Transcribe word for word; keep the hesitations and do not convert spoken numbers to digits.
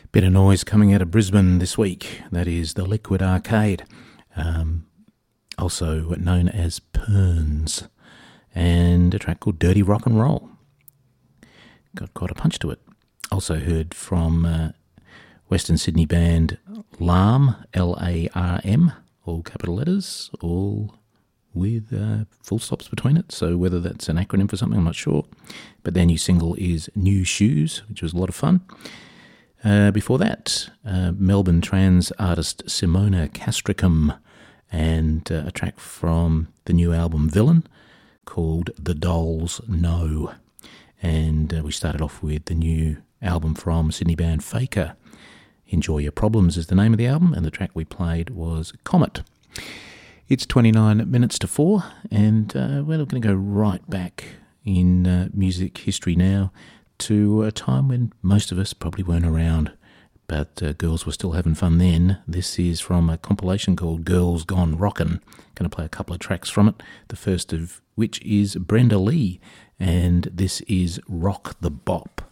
Bit of noise coming out of Brisbane this week. That is the Liquid Arcade, um, also known as Perns, and a track called Dirty Rock and Roll. Got quite a punch to it. Also heard from uh, Western Sydney band Larm, L A R M, all capital letters, all with uh, full stops between it. So whether that's an acronym for something, I'm not sure. But their new single is New Shoes, which was a lot of fun. Uh, before that, uh, Melbourne trans artist Simona Castricum, and uh, a track from the new album Villain called The Dolls Know. And uh, we started off with the new album from Sydney band Faker. Enjoy Your Problems is the name of the album, and the track we played was Comet. It's twenty-nine minutes to four, and uh, we're going to go right back in uh, music history now to a time when most of us probably weren't around, but uh, girls were still having fun then. This is from a compilation called Girls Gone Rockin'. Going to play a couple of tracks from it, the first of which is Brenda Lee, and this is Rock the Bop.